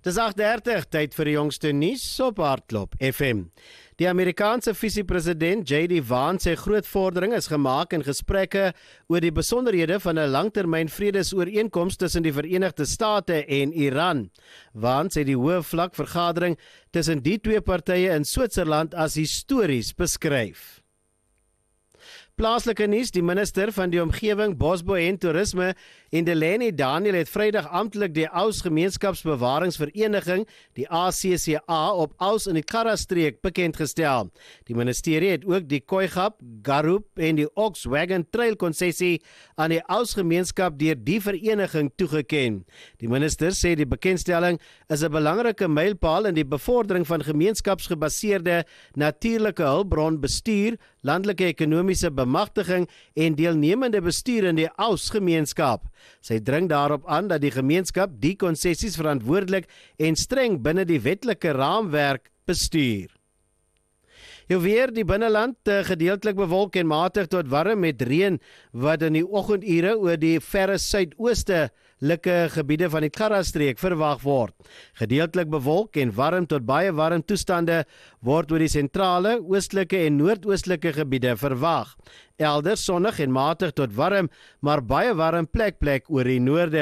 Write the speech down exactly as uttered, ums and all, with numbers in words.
Dis agt dertig, tyd vir die jongste nuus op Hardklop F M. Die Amerikaanse visiepresident J D Vance sê groot vordering is gemaak in gesprekke oor die besonderhede van 'n langtermyn vredesooreenkoms tussen die Verenigde State en Iran. Vance het die hoë vlak vergadering tussen die twee partye in Switserland as histories beskryf. Plaaslike nuus, die minister van die omgewing, bosbou en toerisme, Indeleni Daniel het Vrydag amptelik die Aus Gemeenskapsbewaringsvereniging, die A C C A, op Aus in die Karra-streek bekendgestel. Die ministerie het ook die Koigap, Garup en die Oxwagon Trail konsessie aan die Aus gemeenskap deur die vereniging toegeken. Die minister sê die bekendstelling is 'n belangrike mylpaal in die bevordering van gemeenskapsgebaseerde natuurlike hulpbronbestuur, landelike ekonomiese bemagtiging en deelnemende bestuur in die Aus gemeenskap. Sy dring daarop aan dat die gemeenskap die konsessies verantwoordelik en streng binne die wetlike raamwerk bestuur. Jou weer, die binneland gedeeltelik bewolk en matig tot warm met reën wat in die oggendure oor die verre suidooste like gebiede van die Karra-streek verwag word. Gedeeltelik bewolk en warm tot baie warm toestande word oor die sentrale, oostelike en noordoostelike gebiede verwag. Elders sonnig en matig tot warm, maar baie warm plek plek oor die noorde.